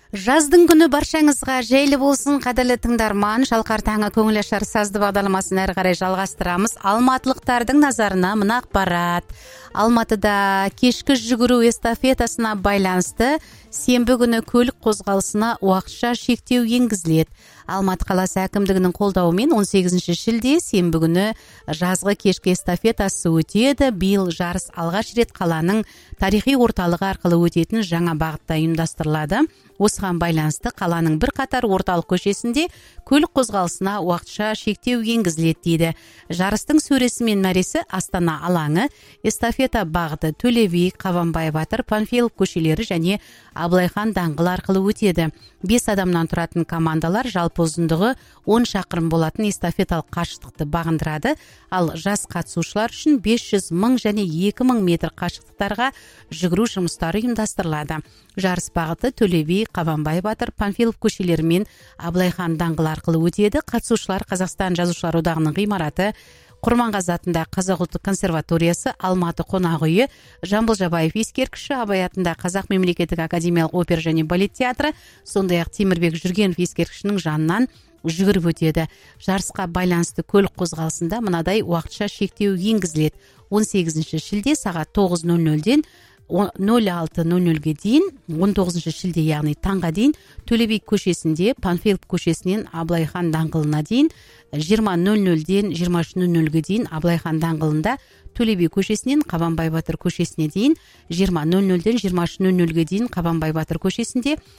Жаздың күні баршаңызға жайлы болсын, қадірлі тыңдарман. Шалқар таңы көңіл ашар сазды бағдарламасын әрі қарай жалғастырамыз. Алматылықтардың назарына мына ақпарат. Алматыда кешкі жүгіру эстафетасына байланысты сенбі күні көлік қозғалысына уақытша шектеу енгізіледі. Алматы қаласы әкімдігінің қолдауымен 18 шілде сенбі күні жазғы кешкі эстафетасы өтеді. Биыл жарыс алғаш рет қаланың тарихи орталығы арқылы өтетін жаңа бағытта ұйымдастырылады. Осыған байланысты қаланың бірқатар орталық көшесінде көлік қозғалысына уақытша шектеу енгізіледі дейді. Жарыстың сөресі мен мәресі Астана алаңы, эстафета бағыты Төле би, Қабанбай Батыр, Панфилов көшелері және Абылайхан даңғылы арқылы өтеді. 5 адамнан тұратын командалар жалпы ұзындығы 10 шақырым болатын эстафеталық қашықтықты бағындырады. Ал жас қатысушылар үшін 500 мың және 2000 метр қашықтықтарға жүгіру жұмыстары ұйымдастырылады. Жарыс бағыты Төле би, Қабанбай Батыр, Панфилов көшелері мен Абылайхан даңғылы арқылы өтеді. Қатысушылар Қазақстан Жазушылар одағының ғимараты, Құрманғазы атындағы Қазақ ұлттық консерваториясы, Алматы қонақ үйі, Жамбыл Жабаев ескерткіші, Абай атындағы Қазақ мемлекеттік академиялық опера және балет театры, сондай-ақ Темірбек Жүргенов ескерткішінің жанынан жүгіріп өтеді. Жарысқа байланысты көлік қозғалысында мынадай уақытша шектеу енгізіледі. 18 шілде сағат 9:00-ден 06:00-ге дейін, 19 шілде яғни таңға дейін Төле би көшесінде Панфилов көшесінен Абылайхан даңғылына дейін, 20:00-ден 23:00-ге дейін Абылайхан даңғылында Төле би көшесінен Қабанбай Батыр көшесіне дейін, 20:00-ден 23:00-ге дейін Қабанбай Батыр көшесінде,